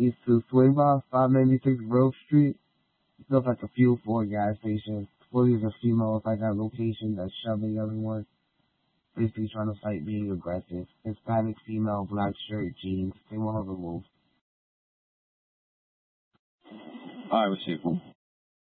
East to swing by 596 Grove Street. It looks like a Fuel 4 gas station. Fully a female at that location that's shoving everyone. Basically trying to fight being aggressive. Hispanic female, black shirt, jeans. They won't have a move. Alright, receive.